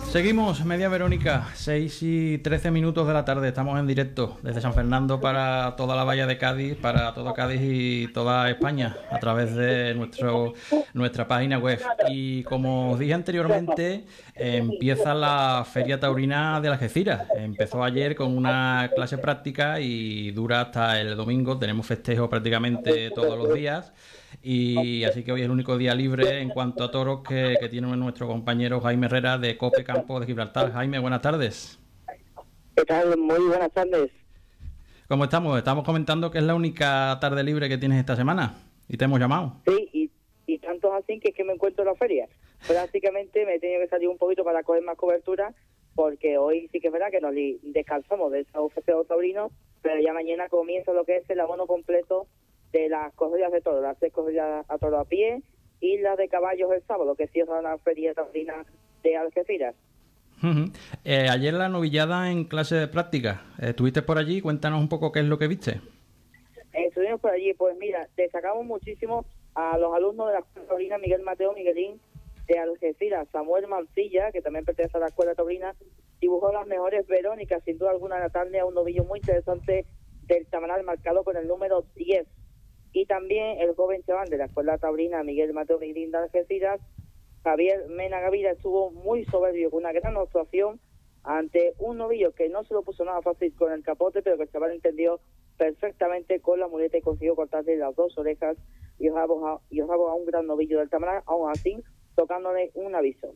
Seguimos, Media Verónica, 6 y 13 minutos de la tarde. Estamos en directo desde San Fernando para toda la bahía de Cádiz, para todo Cádiz y toda España, a través de nuestra página web. Y como os dije anteriormente, empieza la Feria Taurina de Algeciras. Empezó ayer con una clase práctica y dura hasta el domingo. Tenemos festejo prácticamente todos los días. Y así que hoy es el único día libre en cuanto a toros que tiene nuestro compañero Jaime Herrera de COPE Campo de Gibraltar. Jaime, buenas tardes. ¿Qué tal? Muy buenas tardes. ¿Cómo estamos? Estamos comentando que es la única tarde libre que tienes esta semana y te hemos llamado. Sí, y tanto así que es que me encuentro en la feria. Prácticamente me he tenido que salir un poquito para coger más cobertura, porque hoy sí que es verdad que nos descansamos de esos festejos taurinos, pero ya mañana comienza lo que es el abono completo de las corridas de toros, las 6 corridas a toro a pie y las de caballos el sábado, que sí es una feria taurina de Algeciras. Ayer la novillada en clase de práctica. ¿Estuviste por allí? Cuéntanos un poco qué es lo que viste. Estuvimos por allí, pues mira, destacamos muchísimo a los alumnos de la escuela taurina Miguel Mateo Miguelín de Algeciras. Samuel Mancilla, que también pertenece a la escuela taurina, dibujó las mejores Verónicas, sin duda alguna, la tarde a un novillo muy interesante del Tamaral marcado con el número 10. Y también el joven chaval de la escuela taurina Miguel Mateo Miguelín de Algeciras, Javier Mena Gavira, estuvo muy soberbio con una gran actuación ante un novillo que no se lo puso nada fácil con el capote, pero que el chaval entendió perfectamente con la muleta y consiguió cortarle las 2 orejas y os hago a un gran novillo del Tamaral, aún así tocándole un aviso.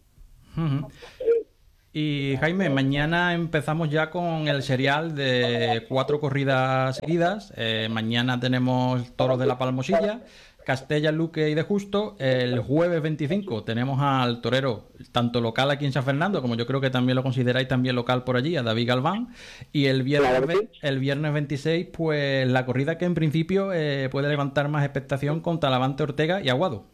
Y Jaime, mañana empezamos ya con el serial de 4 corridas seguidas. Mañana tenemos toros de la Palmosilla, Castella, Luque y de Justo. El jueves 25 tenemos al torero, tanto local aquí en San Fernando, como yo creo que también lo consideráis también local por allí, a David Galván. Y el viernes 26, pues la corrida que en principio puede levantar más expectación con Talavante, Ortega y Aguado.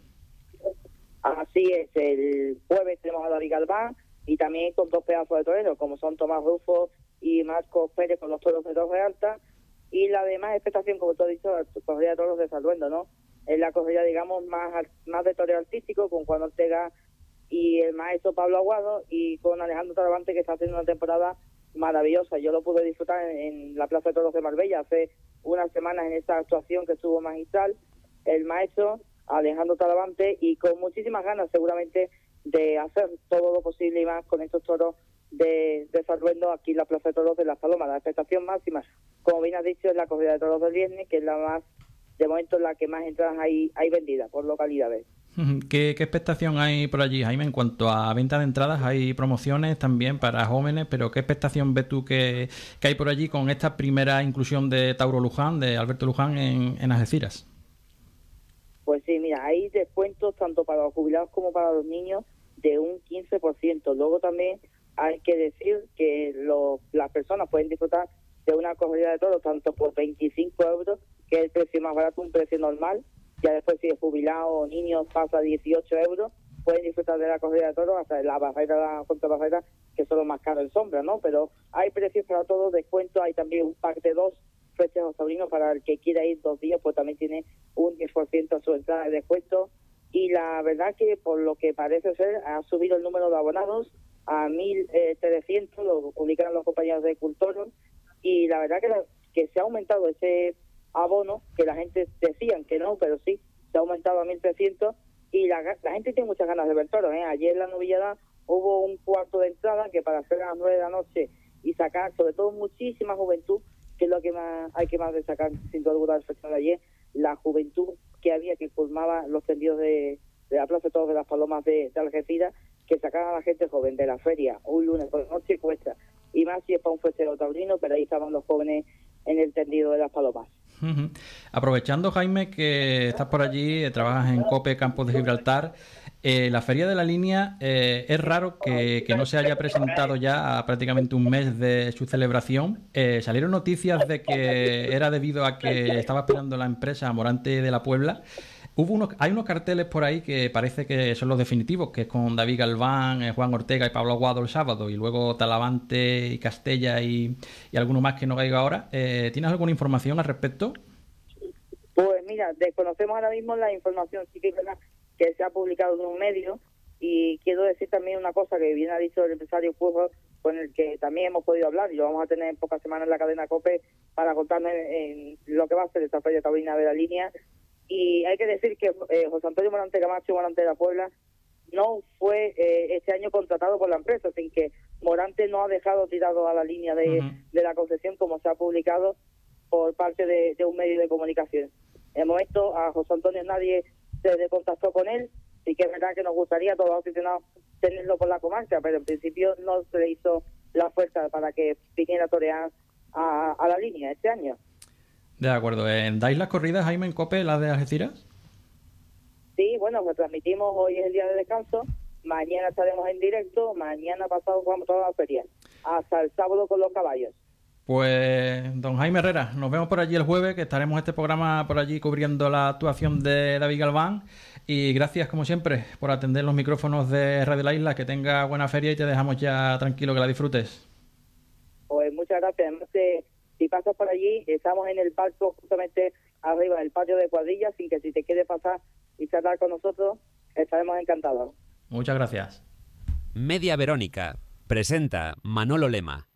Así es, el jueves tenemos a David Galván y también con 2 pedazos de toreros, como son Tomás Rufo y Marcos Pérez con los toros de Torre Alta. Y la demás expectación, como tú has dicho, la corrida de toros de Salduendo, ¿no? Es la corrida, digamos, más de toreo artístico, con Juan Ortega y el maestro Pablo Aguado, y con Alejandro Talavante, que está haciendo una temporada maravillosa. Yo lo pude disfrutar en la Plaza de Toros de Marbella hace unas semanas en esta actuación que estuvo magistral, el maestro Alejandro Talavante, y con muchísimas ganas seguramente de hacer todo lo posible y más con estos toros de Salduendo aquí en la Plaza de Toros de Las Palomas. La expectación máxima, como bien has dicho, es la corrida de toros del viernes, que es la más, de momento, la que más entradas hay vendidas por localidades. ¿Qué expectación hay por allí, Jaime? En cuanto a venta de entradas, hay promociones también para jóvenes, pero ¿qué expectación ves tú que hay por allí con esta primera inclusión de Tauro Luján, de Alberto Luján en Algeciras? Pues sí, mira, hay descuentos tanto para los jubilados como para los niños de un 15%. Luego también hay que decir que las personas pueden disfrutar de una corrida de toros tanto por 25 euros, que es el precio más barato, un precio normal. Ya después, si es jubilado o niños, pasa a 18 euros, pueden disfrutar de la corrida de toros hasta la barrera, la contrabarrera, que son los más caros en sombra, ¿no? Pero hay precios para todos, descuentos. Hay también un pack de 2 festejos taurinos para el que quiera ir 2 días, pues también tiene un 10% a su entrada de descuento. Y la verdad que, por lo que parece ser, ha subido el número de abonados a 1.300, lo publicaron los compañeros de Cultoros, y la verdad que se ha aumentado ese abono, que la gente decían que no, pero sí, se ha aumentado a 1.300, y la gente tiene muchas ganas de ver toros, ¿eh? Ayer en la novillada hubo un cuarto de entrada que para hacer a las 9 de la noche y sacar, sobre todo, muchísima juventud, que es lo que más hay que más destacar, sin duda alguna, del festival de ayer, la juventud que había, que formaba los tendidos de la Plaza de Toros de las Palomas de Algeciras, que sacaban a la gente joven de la feria un lunes por la noche cuesta, y más si es para un festejo taurino, pero ahí estaban los jóvenes en el tendido de las Palomas. Aprovechando, Jaime, que estás por allí, trabajas en COPE Campos de Gibraltar, la Feria de la Línea, es raro que no se haya presentado ya a prácticamente un mes de su celebración. Salieron noticias de que era debido a que estaba esperando la empresa Morante de la Puebla. Hay unos carteles por ahí que parece que son los definitivos, que es con David Galván, Juan Ortega y Pablo Aguado el sábado, y luego Talavante y Castella y alguno más que no caiga ahora. ¿Tienes alguna información al respecto? Pues mira, desconocemos ahora mismo la información. Sí que es verdad que se ha publicado en un medio Y quiero decir también una cosa que bien ha dicho el empresario Fútbol, con el que también hemos podido hablar, y lo vamos a tener en pocas semanas en la cadena COPE para contarnos en lo que va a ser esta Feria Taurina de la Línea. Y hay que decir que José Antonio Morante Camacho y Morante de la Puebla no fue este año contratado por la empresa, sin que Morante no ha dejado tirado a la línea de la concesión, como se ha publicado por parte de un medio de comunicación. En el momento a José Antonio nadie se contactó con él, sí que es verdad que nos gustaría a todos los aficionados tenerlo por la comarca, pero en principio no se le hizo la fuerza para que viniera a torear a la línea este año. De acuerdo. ¿Dais las corridas, Jaime, en COPE, las de Algeciras? Sí, bueno, pues transmitimos, hoy es el día de descanso, mañana estaremos en directo, mañana pasado jugamos toda la feria, hasta el sábado con los caballos. Pues, don Jaime Herrera, nos vemos por allí el jueves, que estaremos este programa por allí cubriendo la actuación de David Galván. Y gracias, como siempre, por atender los micrófonos de Radio La Isla. Que tenga buena feria y te dejamos ya tranquilo, que la disfrutes. Pues muchas gracias. Además, si pasas por allí, estamos en el palco justamente arriba del patio de cuadrillas, así que si te quieres pasar y charlar con nosotros, estaremos encantados. Muchas gracias. Media Verónica presenta Manolo Lema.